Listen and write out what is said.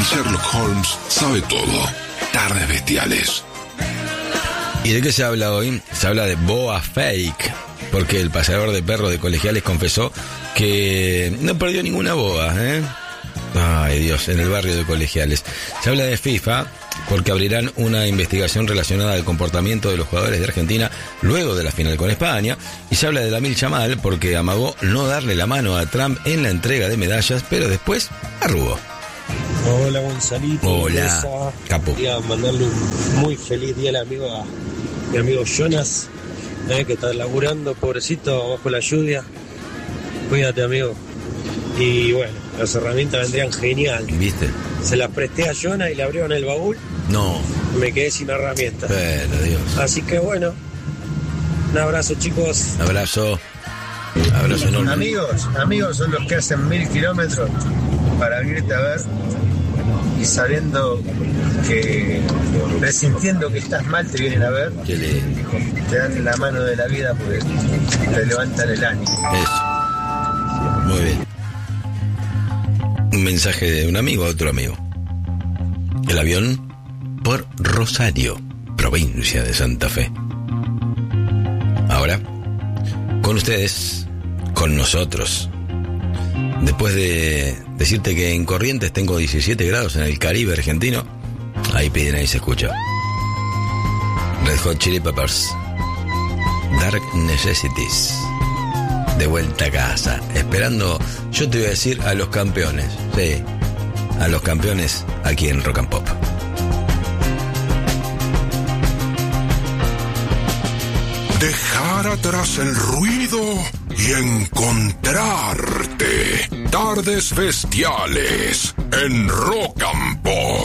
Sherlock Holmes sabe todo. Tardes bestiales. ¿Y de qué se habla hoy? Se habla de boa fake, porque el paseador de perros de Colegiales confesó que no perdió ninguna boa, ¿eh? Ay, Dios, en el barrio de Colegiales. Se habla de FIFA porque abrirán una investigación relacionada al comportamiento de los jugadores de Argentina luego de la final con España. Y se habla de Lamine Yamal porque amagó no darle la mano a Trump en la entrega de medallas, pero después arrugó. Hola, Gonzalito. Hola, capo. Quería mandarle un muy feliz día a mi amigo Jonas, que está laburando, pobrecito, bajo la lluvia. Cuídate, amigo. Y bueno, las herramientas vendrían genial. ¿Viste? Se las presté a Jonas y le abrieron el baúl. No. Me quedé sin herramientas. Pero Dios. Así que bueno, un abrazo, chicos. Abrazo enorme. Amigos son los que hacen 1000 kilómetros para venirte a ver y sabiendo que, presintiendo que estás mal, te vienen a ver. Qué lindo. Te dan la mano de la vida porque te levantan el ánimo. Eso. Muy bien. Un mensaje de un amigo a otro amigo. El avión por Rosario, provincia de Santa Fe. Ahora, con ustedes, con nosotros. Después de decirte que en Corrientes tengo 17 grados en el Caribe argentino, ahí piden, ahí se escucha. Red Hot Chili Peppers, Dark Necessities. De vuelta a casa, esperando, yo te voy a decir, a los campeones. Sí, a los campeones aquí en Rock and Pop. Dejar atrás el ruido y encontrarte. Tardes bestiales en Rock and Pop.